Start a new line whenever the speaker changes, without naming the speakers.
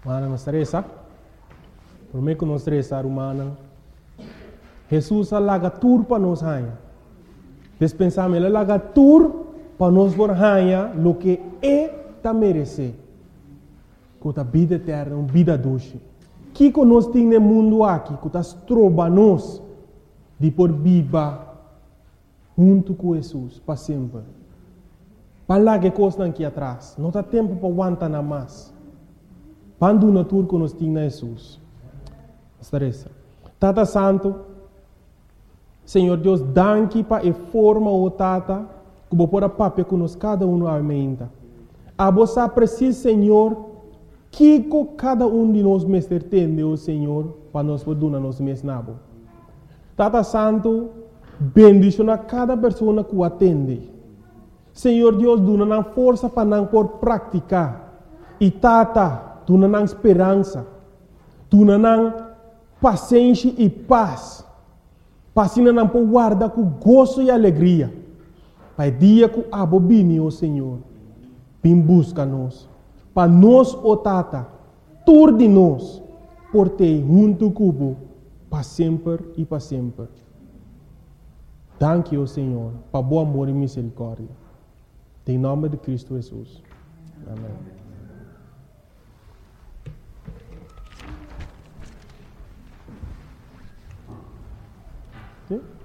Mana não estressa. Por mim que não estressa humana. Jesus alaga tur para nós hanha. Dispensamos ele alaga tur para nós por hanha lo que é ta merece. Com a vida eterna, uma vida doce. Que nós temos no mundo aqui, que nós trobamos de por viva junto com Jesus para sempre. Para lá que coisa aqui atrás, não tem tempo para aguentar nada mais. Quando na tour que nós temos Jesus. Estressa. Tata Santo, Senhor Deus, danke para a forma o Tata, que vou pôr a papel que nós cada um aumenta. A você precisa, Senhor, que cada um de nós mestre tem, o Senhor, para nós poder nos mesnabo. Tata Santo, bendiciona cada pessoa que o atende. Senhor Deus, dona força para não por praticar. E Tata, dona esperança. Dona paciência e paz. Passina não por guardar com gozo e alegria. Para dia que abobine, o Senhor, vem busca nós. Para nós, o Tata, tur de nós, por ter junto cubo, para sempre e para sempre. Danke, o Senhor, para bom amor e misericórdia. Em nome de Cristo Jesus. Amém. Okay?